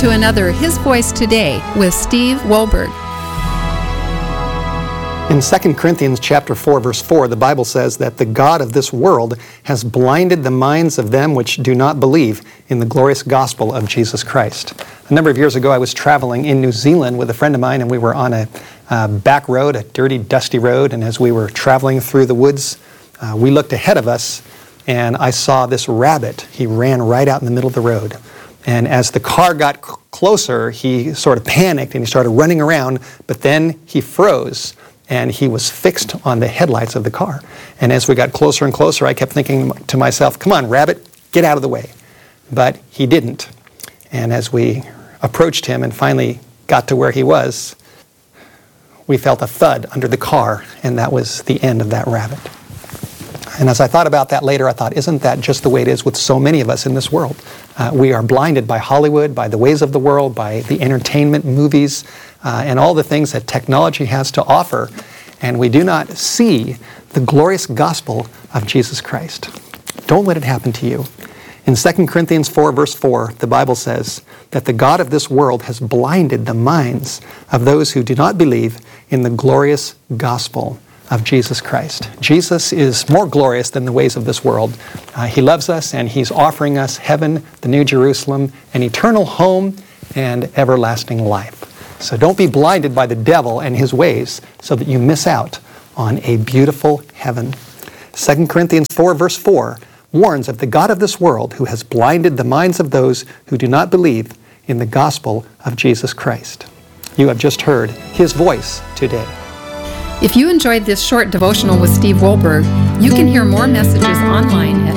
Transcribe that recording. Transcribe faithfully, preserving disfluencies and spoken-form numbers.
to another His Voice Today with Steve Wohlberg. In Second Corinthians chapter four, verse four, the Bible says that the God of this world has blinded the minds of them which do not believe in the glorious gospel of Jesus Christ. A number of years ago, I was traveling in New Zealand with a friend of mine, and we were on a uh, back road, a dirty, dusty road, and as we were traveling through the woods, uh, we looked ahead of us, and I saw this rabbit. He ran right out in the middle of the road. And as the car got c- closer, he sort of panicked, and he started running around, but then he froze. And he was fixed on the headlights of the car. And as we got closer and closer, I kept thinking to myself, come on, rabbit, get out of the way. But he didn't. And as we approached him and finally got to where he was, we felt a thud under the car, and that was the end of that rabbit. And as I thought about that later, I thought, isn't that just the way it is with so many of us in this world? Uh, we are blinded by Hollywood, by the ways of the world, by the entertainment, movies, uh, and all the things that technology has to offer, and we do not see the glorious gospel of Jesus Christ. Don't let it happen to you. In Second Corinthians four, verse four, the Bible says that the God of this world has blinded the minds of those who do not believe in the glorious gospel of Jesus Christ. Jesus is more glorious than the ways of this world. Uh, he loves us, and He's offering us heaven, the New Jerusalem, an eternal home, and everlasting life. So don't be blinded by the devil and his ways so that you miss out on a beautiful heaven. Second Corinthians four, verse four warns of the God of this world who has blinded the minds of those who do not believe in the gospel of Jesus Christ. You have just heard His voice today. If you enjoyed this short devotional with Steve Wohlberg, you can hear more messages online